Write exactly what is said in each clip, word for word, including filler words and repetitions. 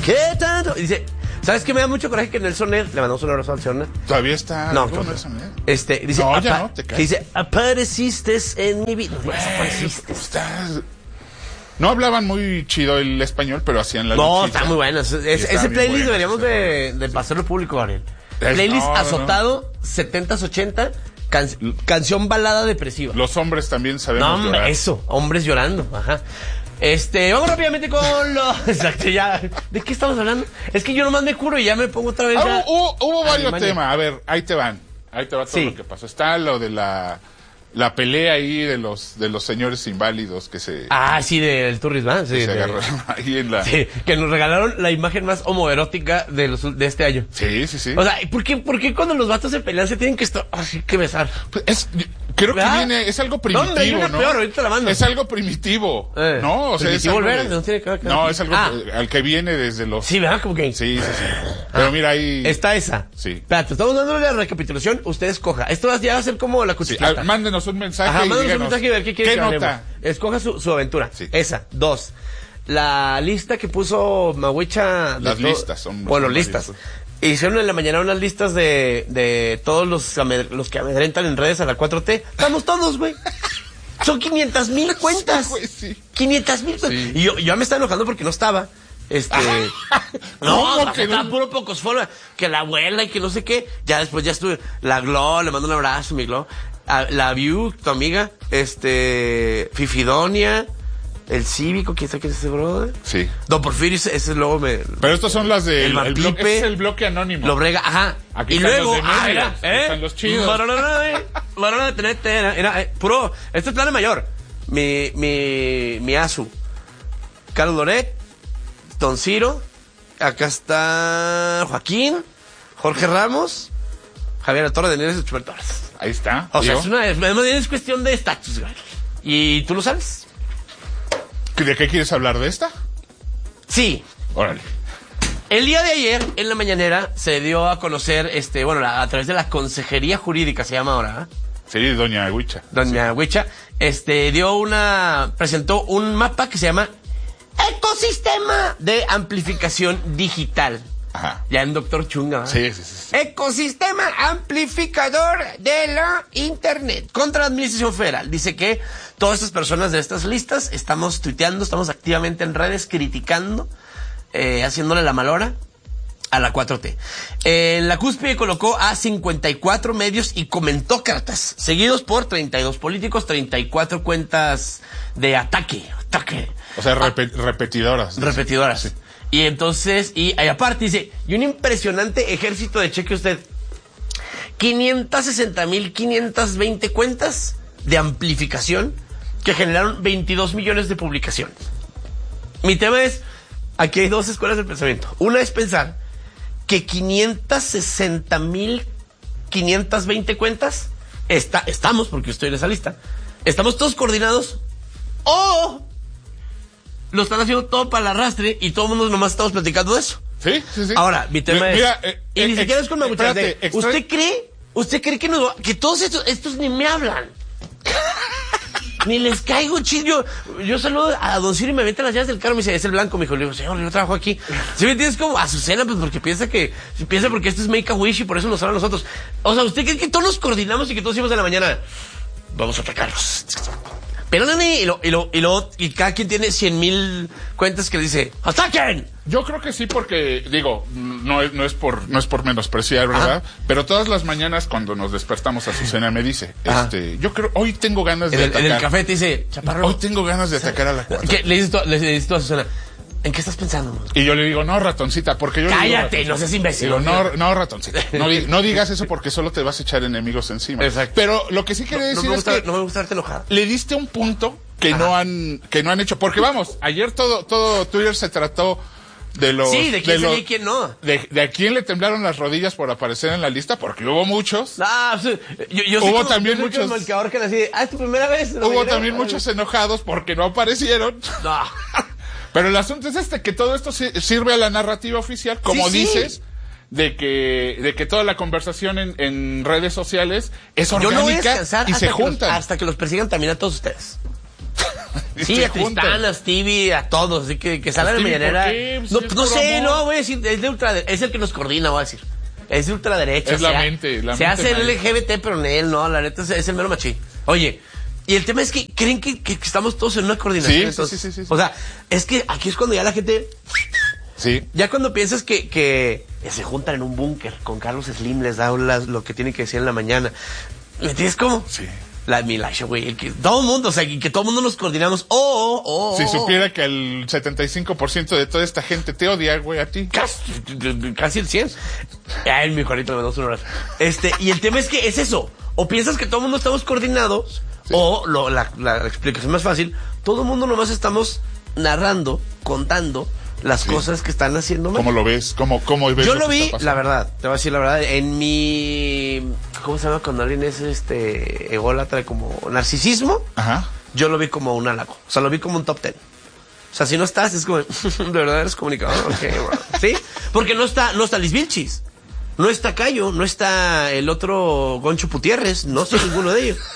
¿Qué tanto? Y dice, ¿sabes qué me da mucho coraje que Nelson Ned, le mandamos un abrazo al señor Ned? Todavía está. No, ¿Cómo no, Nelson Ned? Este, dice, No, ya apa- no, te caes. que dice, apareciste en mi vida. No digas Güey, apareciste. estás- No hablaban muy chido el español, pero hacían la No, luchita. está muy bueno. Es- es- está ese bien playlist bueno, deberíamos sí. de, de pasarlo público, Ariel. Es- Playlist no, no, no. azotado, setentas, ochenta, can- canción balada depresiva. Los hombres también sabemos No, hombre, llorar. eso, hombres llorando, ajá. Este, vamos rápidamente con los... Exacto, ya. ¿De qué estamos hablando? Es que yo nomás me curo y ya me pongo otra vez Ah, ya... hubo, hubo varios Alemania. temas. A ver, ahí te van. Ahí te va todo Sí. lo que pasó. Está lo de la, la pelea ahí de los, de los señores inválidos que se, Ah, sí, del turismo, ¿eh? Sí, que se de- agarraron ahí en la... sí, que nos regalaron la imagen más homoerótica de, los, de este año. Sí, sí, sí. O sea, ¿por qué, ¿por qué cuando los vatos se pelean se tienen que estar así que besar? Pues es, creo que ¿verdad? viene, es algo No, hombre, hay primitivo, una ¿no? peor, ahorita la mando. Es algo primitivo, Eh, ¿no? O sea, es primitivo algo volver, de- no tiene que ver con- no, es algo Ah. que- al que viene desde los... Sí, ¿verdad? Como que... Sí, sí, sí. Pero mira ahí... Está esa. Sí. Espérate, estamos dándole la recapitulación, usted escoja. Esto va- ya va a ser como la Sí, cuchillata. ah, mándenos un mensaje Ajá, y mándanos un díganos, mensaje y ver qué quiere que hablemos. nota? Escoja su, su aventura. Sí. Esa. Dos. La lista que puso Mawicha. de Las to- listas, son- Bueno, son listas. varias. Hicieron en la mañana unas listas de, de todos los, amed- los que amedrentan en redes a la cuatro T. Estamos todos, güey. Son quinientas mil cuentas. güey, sí. quinientas mil cuentas. Sí. Y yo, yo me estaba enojando porque no estaba. Este. ¿Cómo no, que que estaba no? puro pocos followers. Que la abuela y que no sé qué. Ya después ya estuve. La Glo, le mando un abrazo, mi Glo. A- La View, tu amiga. Este. Fifidonia. El Cívico, ¿quién sabe quién es ese brother? Sí. Don Porfirio, ese ese luego me. Pero estas son las de... El el Malpipe. bloque, ese es el bloque anónimo. Lo brega, ajá. Aquí y están luego, los de ah, medios, era, aquí ¿eh? están los chidos. Era, era, eh, puro, este es plan de mayor. Mi, mi, mi Azu. Carlos Loret, Don Ciro, acá está Joaquín, Jorge Ramos, Javier La Torre de Nieves y Chumel Torres. Ahí está. O sea, ¿vio? es una, es, más bien es cuestión de estatus, güey. Y tú lo sabes. ¿De qué quieres hablar de esta? Sí. Órale. El día de ayer, en la mañanera, se dio a conocer, este, bueno, la- a través de la Consejería Jurídica, se llama ahora, ¿eh? Sí, doña Huicha. Doña Huicha, este, dio una, presentó un mapa que se llama Ecosistema de Amplificación Digital. Ajá. Ya en Doctor Chunga, ¿verdad? Sí, sí, sí. sí. Ecosistema amplificador de la Internet contra la Administración Federal. Dice que todas estas personas de estas listas estamos tuiteando, estamos activamente en redes criticando, eh, haciéndole la malora a la cuatro T. Eh, en la cúspide colocó a cincuenta y cuatro medios y comentócratas, seguidos por treinta y dos políticos, treinta y cuatro cuentas de ataque, ataque. O sea, repe- repetidoras. Repetidoras. Sí. Y entonces, y, y aparte dice, y un impresionante ejército de, cheque usted, quinientas sesenta mil quinientas veinte cuentas de amplificación que generaron veintidós millones de publicaciones. Mi tema es, aquí hay dos escuelas del pensamiento. Una es pensar que quinientas sesenta mil quinientas veinte cuentas, está, estamos, porque estoy en esa lista, estamos todos coordinados, o lo están haciendo todo para el arrastre y todo el mundo nomás estamos platicando de eso. Sí, sí, sí. Ahora, mi tema Mi- es... mira, eh, y eh, ni siquiera ex- es con Maguchas. espérate, extra- ¿Usted cree? ¿Usted cree que, nos, que todos estos, estos ni me hablan? Ni les caigo chido. Yo, yo saludo a Don Ciro y me avienta las llaves del carro y me dice, es el blanco, mijo. Le digo, señor, yo trabajo aquí. Si me entiendes, como Azucena, pues porque piensa que, piensa porque esto es Make a Wish y por eso nos hablan nosotros. O sea, ¿usted cree que todos nos coordinamos y que todos decimos en la mañana, vamos a atacarlos? Pero no, y lo, y lo, y lo, y cada quien tiene cien mil cuentas que le dice, ¡ataquen! Yo creo que sí, porque, digo, no es, no es por, no es por menospreciar, ¿verdad? Ajá. Pero todas las mañanas cuando nos despertamos, Azucena me dice, Ajá. este, yo creo, hoy tengo ganas de En el, atacar. en el café te dice, chaparro. Hoy tengo ganas de atacar a la cuatro. ¿Qué? Le dices tú, le dices tú a Susana, ¿en qué estás pensando? Y yo le digo, no, ratoncita, porque yo le digo, Cállate, ratoncita. no seas imbécil. Digo, no, no, ratoncita. No, di- no digas eso porque solo te vas a echar enemigos encima. Exacto. Pero lo que sí quería No, decir me es gusta, que no me gusta verte enojado. le diste un punto que Ajá. no han, que no han hecho. Porque vamos, ayer todo, todo Twitter se trató de los, Sí, de quién los- sabía y quién no. de, de a quién le temblaron las rodillas por aparecer en la lista, porque hubo muchos. Ah, sí, yo, yo Hubo soy como, también yo soy muchos- como el cabrón que le decía, ah, es tu primera vez. ¿no? Hubo Mira, también ah, muchos enojados porque no aparecieron. No. Pero el asunto es este, que todo esto si- sirve a la narrativa oficial, como Sí, sí. dices, de que, de que toda la conversación en, en redes sociales es Yo orgánica no voy a descansar y hasta, se que los, juntan. hasta que los persigan también a todos ustedes. Sí, a Tristán, a Stevie, a todos, así que, que salgan en la mañanera. Pues no, es no sé, amor. no, voy a decir, es de ultra, es el que nos coordina, voy a decir. Es de ultraderecha. Es la mente, la Se mente hace el mal. L G B T, pero en él, no, la neta es, es el mero machín. Oye, y el tema es que creen que, que, que estamos todos en una coordinación. Sí, sí, entonces, sí, sí, sí. O sea, es que aquí es cuando ya la gente, Sí. ya cuando piensas que, que se juntan en un búnker con Carlos Slim, les da las- lo que tienen que decir en la mañana. ¿Me entiendes cómo? Sí. La Milacha, güey, que todo el mundo, o sea, que, que todo el mundo nos coordinamos. Oh, oh, oh. Si supiera que el setenta y cinco por ciento de toda esta gente te odia, güey, a ti. Casi, casi el cien. Ay, mi Juanito, le mandamos un abrazo. Este, y el tema es que es eso. O piensas que todo el mundo estamos coordinados, Sí. o lo, la, la explicación más fácil, todo el mundo nomás estamos narrando, contando las Sí. cosas que están haciendo mal. ¿Cómo lo ves? ¿Cómo, cómo ves Yo lo lo que vi, está pasando? la verdad, te voy a decir la verdad, en mi... ¿Cómo se llama cuando alguien es este ególatra, como narcisismo? Ajá. Yo lo vi como un halago. O sea, lo vi como un top ten. O sea, si no estás, es como, de verdad eres comunicador. Okay, bueno. ¿Sí? Porque no está, no está Liz Vilchis. No está Cayo, no está el otro Goncho Putierres, no está ninguno de ellos.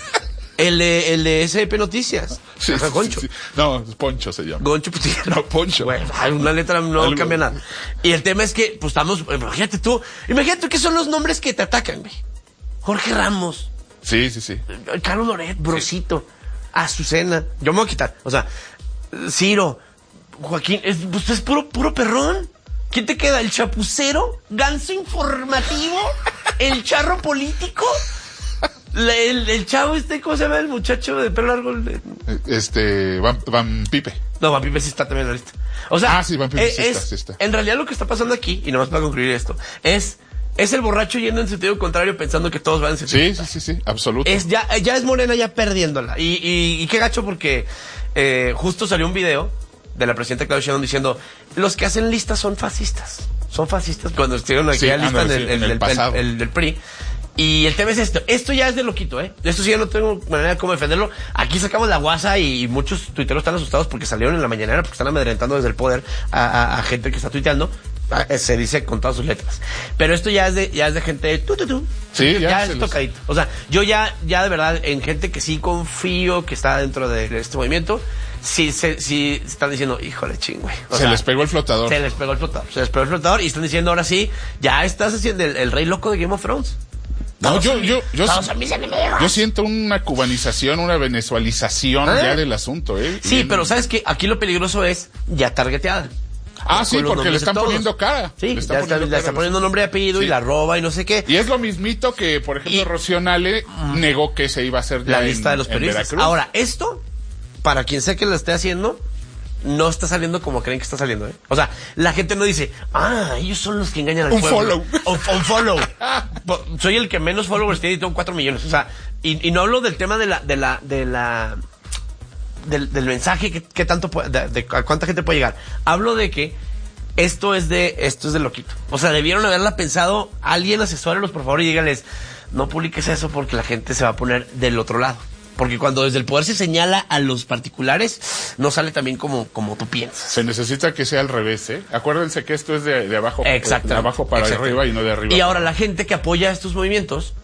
El de, el de S P Noticias. Sí, Ajá, sí, Goncho. sí, sí. No, Poncho se llama. Goncho Putierres. No, Poncho. Bueno, una letra no Algo. cambia nada. Y el tema es que, pues estamos, imagínate tú, imagínate qué son los nombres que te atacan, güey. Jorge Ramos, Sí, sí, sí. Carlos Loret, Brosito, Azucena, yo me voy a quitar, o sea, Ciro, Joaquín, es, pues es puro, puro perrón. ¿Quién te queda? ¿El chapucero? ¿Ganso informativo? ¿El charro político? La- el, el chavo este, ¿cómo se llama el muchacho de pelo largo? El- Este, Van, Van Pipe. No, Van Pipe sí está también en la lista. O sea, Ah, sí, Van Pipe es, sí está, es- sí está. en realidad lo que está pasando aquí, y nomás para concluir esto, es, es el borracho yendo en sentido contrario pensando que todos van en sentido Sí, contrario. sí, sí, sí, absoluto. Es ya, ya es Morena ya perdiéndola. Y, y, y qué gacho porque eh, justo salió un video de la presidenta Claudia Sheinbaum diciendo, los que hacen listas son fascistas. Son fascistas cuando estuvieron aquí Sí, a lista ándale, en el, sí, en el- el el- pasado. el- el del P R I. Y el tema es esto. Esto ya es de loquito, ¿eh? Esto sí ya no tengo manera de cómo defenderlo. Aquí sacamos la guasa y, y muchos tuiteros están asustados porque salieron en la mañanera porque están amedrentando desde el poder a, a- a gente que está tuiteando. Ah, eh, Se dice con todas sus letras. Pero esto ya es de, ya es de gente tu, tu, tu. Sí, ya ya se es les- tocadito. O sea, yo ya, ya de verdad, en gente que sí confío que está dentro de este movimiento, sí, se, sí están diciendo, híjole, ching, güey. O Se sea, les pegó el flotador. Se les pegó el flotador. Se les pegó el flotador y están diciendo ahora sí, ya estás haciendo el, el rey loco de Game of Thrones. No, Todos yo, son- yo, yo, todos son mis enemigos. yo siento una cubanización, una venezualización ¿Eh? ya del asunto, ¿eh? Sí, Bien- pero ¿sabes qué? Aquí lo peligroso es ya targeteada. Ah, sí, Con los porque le nombres de están todos. poniendo cara. Sí, Le están ya está, poniendo le cara está a poniendo los- nombre y apellido Sí. y la roba y no sé qué. Y es lo mismito que, por ejemplo, Y- Rocío Nale negó que se iba a hacer ya La lista en- de los en periodistas. Veracruz. Ahora, esto, para quien sea que lo esté haciendo, no está saliendo como creen que está saliendo, ¿eh? O sea, la gente no dice, ah, ellos son los que engañan al Un pueblo. follow. Un, un follow. Po- Soy el que menos followers tiene y tengo cuatro millones. O sea, y, y no hablo del tema de la, de la, de la, del, del mensaje que, que tanto puede, de, de a cuánta gente puede llegar. Hablo de que esto es de, esto es de loquito. O sea, debieron haberla pensado, alguien asesórelos, por favor, y díganles, no publiques eso porque la gente se va a poner del otro lado. Porque cuando desde el poder se señala a los particulares, no sale también como, como tú piensas. Se necesita que sea al revés, ¿eh? Acuérdense que esto es de, de abajo, Exactamente. de abajo para Exactamente. arriba y no de arriba. Y para ahora abajo. la gente que apoya estos movimientos,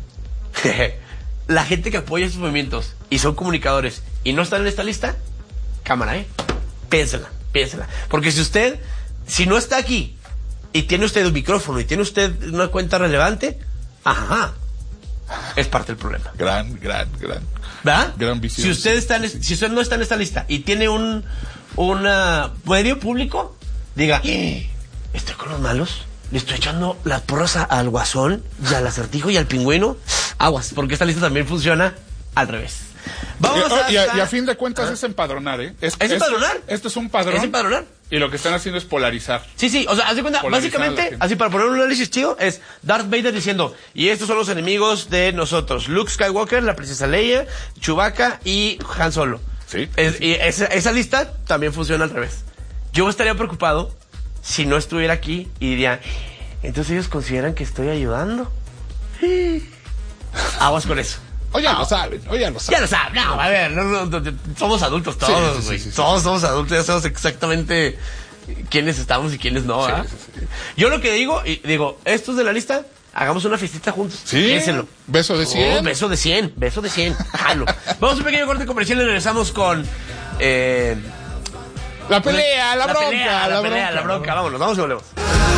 la gente que apoya estos movimientos y son comunicadores y no están en esta lista, cámara, ¿eh? Piénsela, piénsela. Porque si usted, si no está aquí y tiene usted un micrófono y tiene usted una cuenta relevante, ajá, es parte del problema. Gran, gran, gran. ¿Verdad? Gran visión. Si usted está en es- si usted no está en esta lista y tiene un una medio público, diga, "Eh, estoy con los malos, le estoy echando las porras a- al guasón y al acertijo y al pingüino, aguas, porque esta lista también funciona al revés. Vamos Y, oh, y a, hasta- y a fin de cuentas Ah. es empadronar, ¿eh? Es, ¿Es empadronar? Esto, esto es un padrón. ¿Es empadronar? Y lo que están haciendo es polarizar. Sí, sí, o sea, haz de cuenta, Polarizar a la básicamente, gente. así para poner un análisis chido, es Darth Vader diciendo, y estos son los enemigos de nosotros, Luke Skywalker, la princesa Leia, Chewbacca y Han Solo. Sí. Es- y esa, esa lista también funciona al revés. Yo estaría preocupado si no estuviera aquí y diría, entonces ellos consideran que estoy ayudando. Aguas con eso. O ya lo saben, o ya lo Ya saben. lo sabes, no, a ver, no, no, no, somos adultos Sí, todos, sí, sí, güey. sí, sí. Todos somos adultos, ya sabemos exactamente quiénes estamos y quiénes no, Sí, ¿verdad? sí, sí. Yo lo que digo, y digo, estos de la lista, Hagamos una fiestita juntos. Sí. Piénselo. Beso de cien. Oh, beso de cien. Beso de cien. Jalo. Vamos a un pequeño corte comercial y regresamos con... Eh, la pelea, la, la bronca. Pelea, la, la pelea, bronca. la bronca. Vámonos, vamos y volvemos.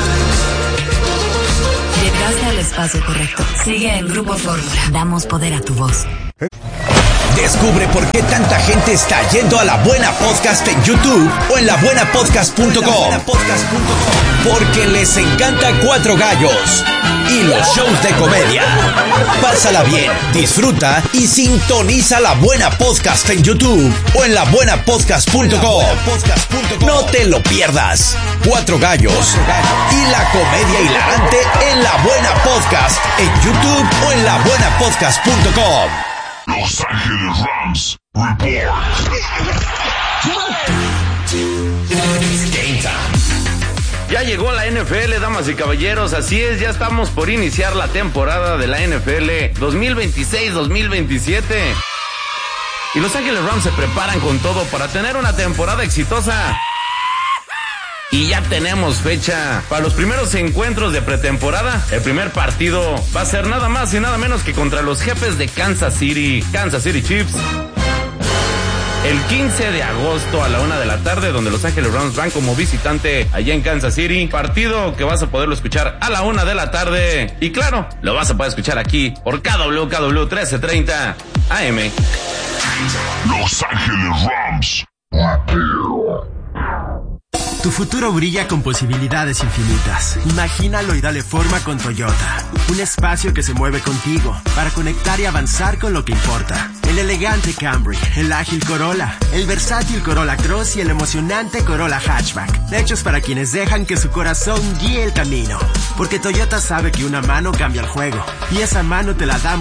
Llegaste al espacio correcto. Sigue en Grupo Fórmula. Damos poder a tu voz. Descubre por qué tanta gente está yendo a La Buena Podcast en YouTube o en la buena podcast punto com. Porque les encanta Cuatro Gallos y los shows de comedia. Pásala bien, disfruta y sintoniza La Buena Podcast en YouTube o en la buena podcast punto com. No te lo pierdas. Cuatro Gallos y la comedia hilarante en La Buena Podcast en YouTube o en la buena podcast punto com. Los Ángeles Rams Report. Ya llegó la N F L, damas y caballeros, así es, ya estamos por iniciar la temporada de la N F L dos mil veintiséis dos mil veintisiete. Y Los Ángeles Rams se preparan con todo para tener una temporada exitosa. Y ya tenemos fecha para los primeros encuentros de pretemporada. El primer partido va a ser nada más y nada menos que contra los jefes de Kansas City, Kansas City Chiefs. El quince de agosto a la una de la tarde, donde Los Ángeles Rams van como visitante allá en Kansas City. Partido que vas a poderlo escuchar a la una de la tarde. Y claro, lo vas a poder escuchar aquí por K W K W trece treinta A M. Los Ángeles Rams. Tu futuro brilla con posibilidades infinitas. Imagínalo y dale forma con Toyota. Un espacio que se mueve contigo para conectar y avanzar con lo que importa. El elegante Camry, el ágil Corolla, el versátil Corolla Cross y el emocionante Corolla Hatchback. Hechos para quienes dejan que su corazón guíe el camino. Porque Toyota sabe que una mano cambia el juego. Y esa mano te la damos